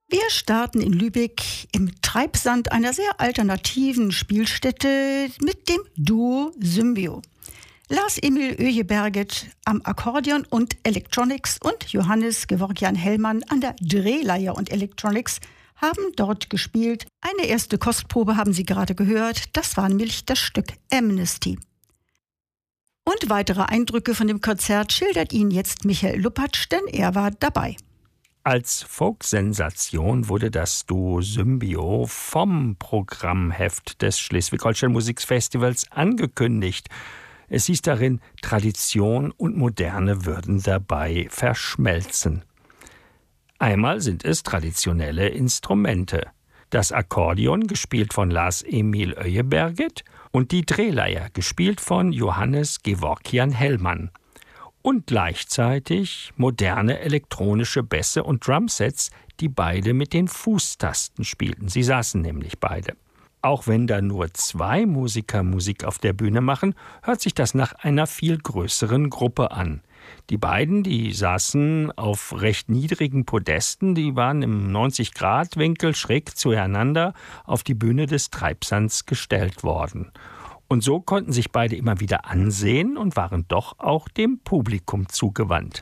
Wir starten in Lübeck im Treibsand einer sehr alternativen Spielstätte mit dem Duo Symbio. Lars-Emil Öjeberget am Akkordeon und Electronics und Johannes Gevorkyan Hellmann an der Drehleier und Electronics haben dort gespielt. Eine erste Kostprobe haben Sie gerade gehört. Das war nämlich das Stück Amnesty. Und weitere Eindrücke von dem Konzert schildert Ihnen jetzt Michael Luppatsch, denn er war dabei. Als Folk-Sensation wurde das Duo Symbio vom Programmheft des Schleswig-Holstein Musikfestivals angekündigt. Es hieß darin, Tradition und Moderne würden dabei verschmelzen. Einmal sind es traditionelle Instrumente. Das Akkordeon, gespielt von Lars-Emil Öjeberget, und die Drehleier, gespielt von Johannes Gevorkyan Hellmann. Und gleichzeitig moderne elektronische Bässe und Drumsets, die beide mit den Fußtasten spielten. Sie saßen nämlich beide. Auch wenn da nur 2 Musiker Musik auf der Bühne machen, hört sich das nach einer viel größeren Gruppe an. Die beiden, die saßen auf recht niedrigen Podesten, die waren im 90-Grad-Winkel schräg zueinander auf die Bühne des Treibsands gestellt worden. Und so konnten sich beide immer wieder ansehen und waren doch auch dem Publikum zugewandt.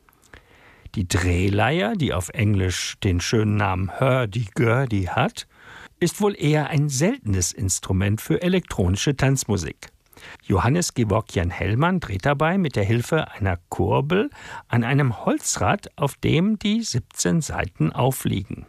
Die Drehleier, die auf Englisch den schönen Namen Hurdy-Gurdy hat, ist wohl eher ein seltenes Instrument für elektronische Tanzmusik. Johannes Gevorkyan Hellmann dreht dabei mit der Hilfe einer Kurbel an einem Holzrad, auf dem die 17 Saiten aufliegen.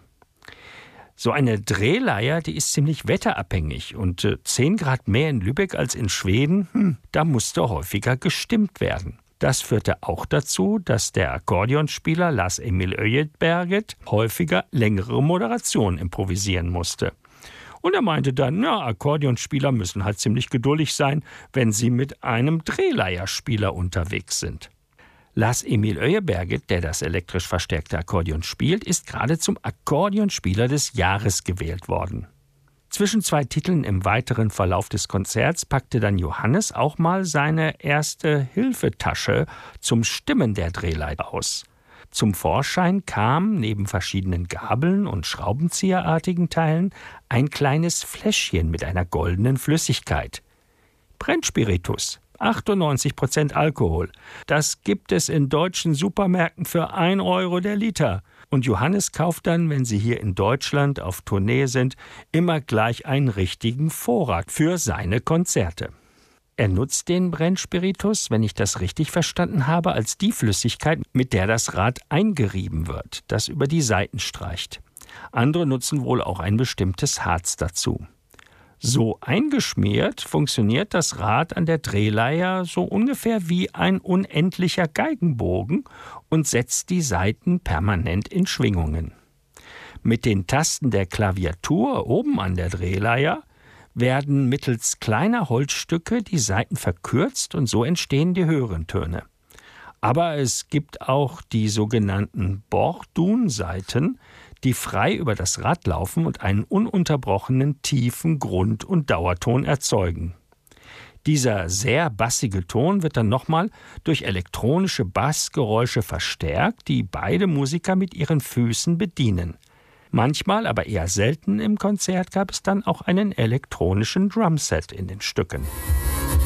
So eine Drehleier, die ist ziemlich wetterabhängig und 10 Grad mehr in Lübeck als in Schweden, da musste häufiger gestimmt werden. Das führte auch dazu, dass der Akkordeonspieler Lars-Emil Öjeberget häufiger längere Moderationen improvisieren musste. Und er meinte dann, Akkordeonspieler müssen halt ziemlich geduldig sein, wenn sie mit einem Drehleierspieler unterwegs sind. Lars-Emil Öjeberget, der das elektrisch verstärkte Akkordeon spielt, ist gerade zum Akkordeonspieler des Jahres gewählt worden. Zwischen 2 Titeln im weiteren Verlauf des Konzerts packte dann Johannes auch mal seine erste Hilfetasche zum Stimmen der Drehleiter aus. Zum Vorschein kam, neben verschiedenen Gabeln und schraubenzieherartigen Teilen, ein kleines Fläschchen mit einer goldenen Flüssigkeit. Brennspiritus. 98% Alkohol. Das gibt es in deutschen Supermärkten für 1 Euro der Liter. Und Johannes kauft dann, wenn sie hier in Deutschland auf Tournee sind, immer gleich einen richtigen Vorrat für seine Konzerte. Er nutzt den Brennspiritus, wenn ich das richtig verstanden habe, als die Flüssigkeit, mit der das Rad eingerieben wird, das über die Saiten streicht. Andere nutzen wohl auch ein bestimmtes Harz dazu. So eingeschmiert funktioniert das Rad an der Drehleier so ungefähr wie ein unendlicher Geigenbogen und setzt die Saiten permanent in Schwingungen. Mit den Tasten der Klaviatur oben an der Drehleier werden mittels kleiner Holzstücke die Saiten verkürzt und so entstehen die höheren Töne. Aber es gibt auch die sogenannten Bordun-Saiten, die frei über das Rad laufen und einen ununterbrochenen tiefen Grund- und Dauerton erzeugen. Dieser sehr bassige Ton wird dann nochmal durch elektronische Bassgeräusche verstärkt, die beide Musiker mit ihren Füßen bedienen. Manchmal, aber eher selten im Konzert, gab es dann auch einen elektronischen Drumset in den Stücken.